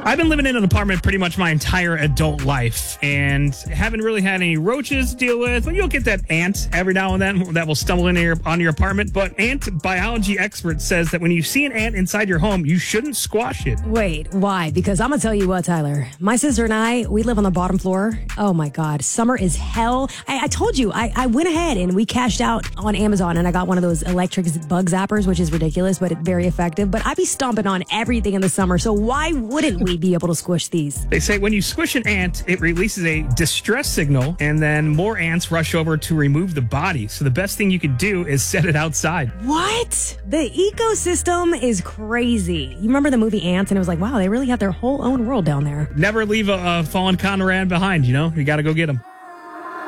I've been living in an apartment pretty much my entire adult life and haven't really had any roaches to deal with, but you'll get that ant every now and then that will stumble into your apartment. But ant biology expert says that when you see an ant inside your home, you shouldn't squash it. Wait, why? Because I'm going to tell you what, Tyler. My sister and I, we live on the bottom floor. Oh my God, summer is hell. I told you, I went ahead and we cashed out on Amazon and I got one of those electric bug zappers, which is ridiculous, but very effective. But I be stomping on everything in the summer, so why wouldn't we be able to squish these? They say when you squish an ant, it releases a distress signal, and then more ants rush over to remove the body. So the best thing you can do is set it outside. What? The ecosystem is crazy. You remember the movie Ants, and it was like, wow, they really have their whole own world down there. Never leave a fallen Conrad behind, you know? You got to go get them.